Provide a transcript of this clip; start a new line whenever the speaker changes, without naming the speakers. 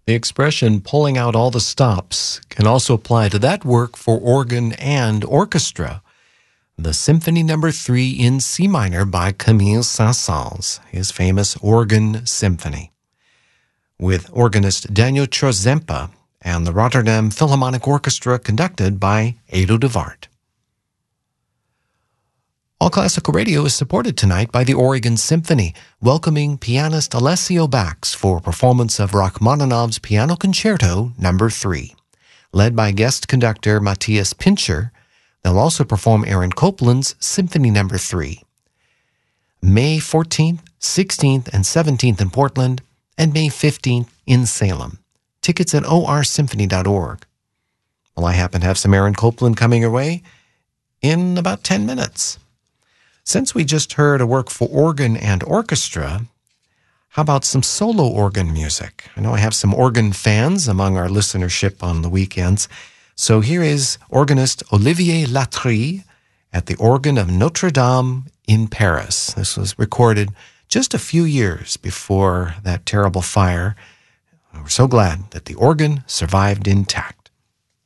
The expression pulling out all the stops can also apply to that work for organ and orchestra. The Symphony No. 3 in C minor by Camille Saint-Saëns, his famous organ symphony, with organist Daniel Trozempa and the Rotterdam Philharmonic Orchestra conducted by Edo de Waard. All Classical Radio is supported tonight by the Oregon Symphony, welcoming pianist Alessio Bax for performance of Rachmaninoff's Piano Concerto No. 3. Led by guest conductor Matthias Pincher, they'll also perform Aaron Copland's Symphony No. 3. May 14th, 16th, and 17th in Portland, and May 15th in Salem. Tickets at orsymphony.org. Well, I happen to have some Aaron Copland coming your way in about 10 minutes. Since we just heard a work for organ and orchestra, how about some solo organ music? I know I have some organ fans among our listenership on the weekends. So here is organist Olivier Latry at the organ of Notre Dame in Paris. This was recorded just a few years before that terrible fire. We're so glad that the organ survived intact.